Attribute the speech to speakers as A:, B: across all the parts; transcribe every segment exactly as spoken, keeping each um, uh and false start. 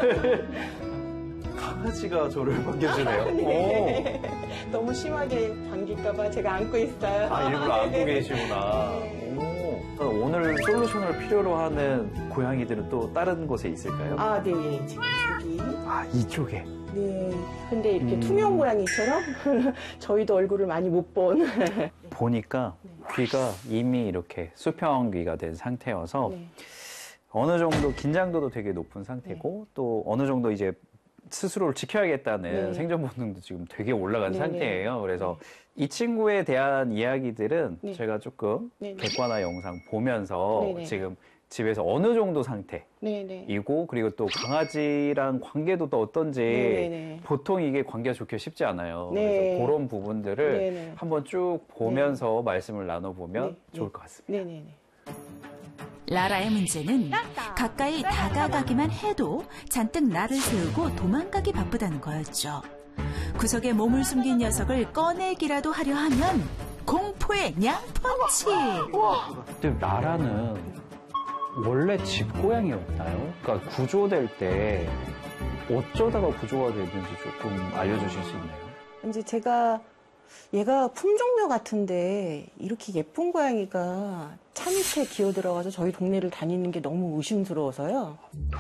A: 강아지가 저를 반겨주네요.
B: 네. 너무 심하게 반길까봐 제가 안고 있어요.
A: 아, 일부러 안고 계시구나. 오. 오늘 솔루션을 필요로 하는 고양이들은 또 다른 곳에 있을까요?
B: 아, 네. 지금 저기.
A: 아, 이쪽에.
B: 네. 근데 이렇게
A: 음.
B: 투명 고양이처럼 저희도 얼굴을 많이 못 본.
A: 보니까
B: 네.
A: 귀가 이미 이렇게 수평 귀가 된 상태여서
B: 네.
A: 어느 정도 긴장도도 되게 높은 상태고
B: 네.
A: 또 어느 정도 이제 스스로를 지켜야겠다는
B: 네.
A: 생존 본능도 지금 되게 올라간
B: 네,
A: 상태예요. 그래서 이 친구에 대한 이야기들은
B: 네.
A: 제가 조금
B: 네, 네.
A: 객관화 영상 보면서
B: 네, 네.
A: 지금 집에서 어느 정도 상태이고
B: 네, 네.
A: 그리고 또 강아지랑 관계도 또 어떤지
B: 네, 네.
A: 보통 이게 관계가 좋기 쉽지 않아요.
B: 네.
A: 그래서 그런 부분들을
B: 네, 네.
A: 한번 쭉 보면서 말씀을 나눠보면
B: 네, 네.
A: 좋을 것 같습니다.
B: 네, 네, 네.
C: 라라의 문제는 가까이 다가가기만 해도 잔뜩 날을 세우고 도망가기 바쁘다는 거였죠. 구석에 몸을 숨긴 녀석을 꺼내기라도 하려 하면 공포의 냥펀치.
A: 근데 라라는 원래 집고양이였나요? 그러니까 구조될 때 어쩌다가 구조가 됐는지 조금 알려주실 수 있나요?
B: 이제 제가 얘가 품종묘 같은데 이렇게 예쁜 고양이가 차 밑에 기어 들어가서 저희 동네를 다니는 게 너무 의심스러워서요.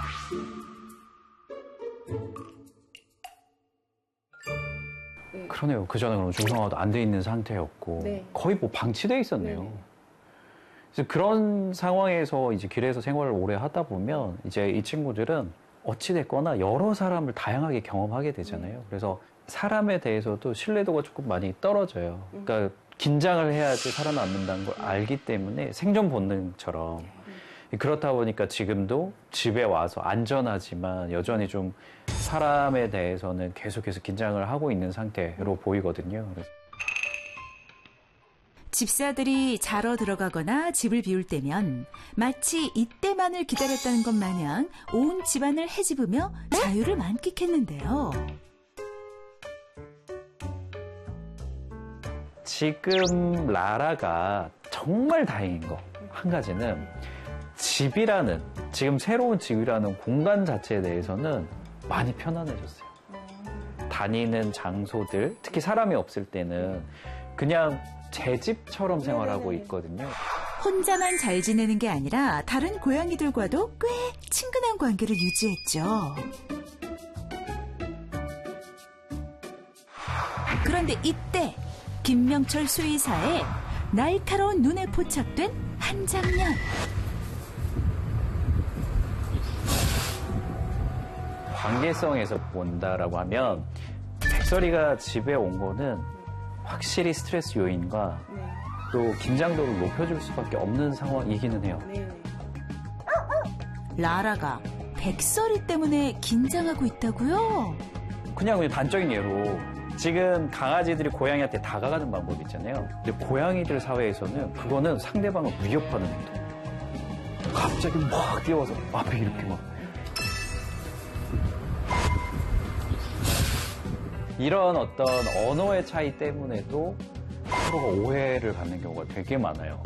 A: 그러네요. 그 전에 그럼 중성화도 안 돼 있는 상태였고
B: 네.
A: 거의 뭐 방치돼 있었네요.
B: 네.
A: 그래서 그런 상황에서 이제 길에서 생활을 오래 하다 보면 이제 이 친구들은 어찌됐거나 여러 사람을 다양하게 경험하게 되잖아요. 그래서 사람에 대해서도 신뢰도가 조금 많이 떨어져요. 그러니까 긴장을 해야지 살아남는다는 걸 알기 때문에 생존 본능처럼. 그렇다 보니까 지금도 집에 와서 안전하지만 여전히 좀 사람에 대해서는 계속해서 긴장을 하고 있는 상태로 보이거든요. 그래서
C: 집사들이 자러 들어가거나 집을 비울 때면 마치 이때만을 기다렸다는 것 마냥 온 집안을 헤집으며 자유를 만끽했는데요.
A: 지금 라라가 정말 다행인 거 한 가지는 집이라는, 지금 새로운 집이라는 공간 자체에 대해서는 많이 편안해졌어요. 다니는 장소들, 특히 사람이 없을 때는 그냥 제 집처럼 생활하고 있거든요.
C: 혼자만 잘 지내는 게 아니라 다른 고양이들과도 꽤 친근한 관계를 유지했죠. 그런데 이때 김명철 수의사의 날카로운 눈에 포착된 한 장면.
A: 관계성에서 본다라고 하면 백설이가 집에 온 거는 확실히 스트레스 요인과
B: 네.
A: 또 긴장도를 높여줄 수밖에 없는 상황이기는 해요.
B: 네.
C: 라라가 백설이 때문에 긴장하고 있다고요?
A: 그냥 그냥 단적인 예로 지금 강아지들이 고양이한테 다가가는 방법 있잖아요. 근데 고양이들 사회에서는 그거는 상대방을 위협하는 행동. 갑자기 막 뛰어와서 앞에 이렇게 막 이런 어떤 언어의 차이 때문에도 서로가 오해를 갖는 경우가 되게 많아요.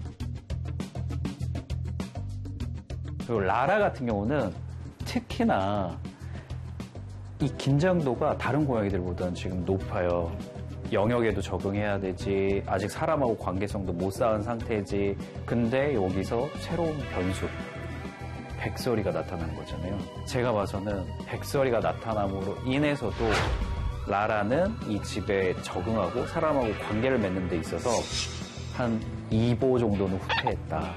A: 그리고 라라 같은 경우는 특히나 이 긴장도가 다른 고양이들보다는 지금 높아요. 영역에도 적응해야 되지, 아직 사람하고 관계성도 못 쌓은 상태지. 근데 여기서 새로운 변수, 백설이가 나타나는 거잖아요. 제가 봐서는 백설이가 나타남으로 인해서도 라라는 이 집에 적응하고 사람하고 관계를 맺는 데 있어서 한 이 보 정도는 후퇴했다.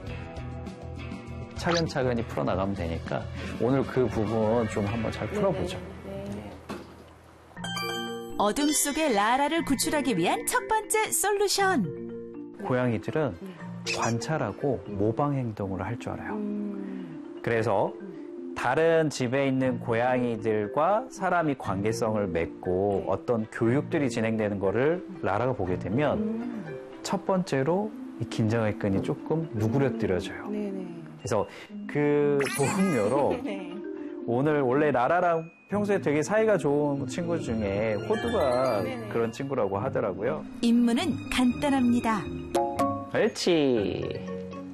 A: 차근차근히 풀어나가면 되니까 오늘 그 부분 좀 한번 잘 풀어보죠.
B: 네, 네.
C: 어둠 속의 라라를 구출하기 위한 첫 번째 솔루션.
A: 고양이들은 관찰하고 모방 행동을 할 줄 알아요. 그래서 다른 집에 있는 고양이들과 사람이 관계성을 맺고 어떤 교육들이 진행되는 거를 라라가 보게 되면 첫 번째로 이 긴장의 끈이 조금 누그러뜨려져요.
B: 네네.
A: 그래서 그 도움료로
B: 네.
A: 오늘 원래 라라랑 평소에 되게 사이가 좋은 친구 중에 호두가
B: 네네.
A: 그런 친구라고 하더라고요.
C: 임무는 간단합니다.
A: 그렇지.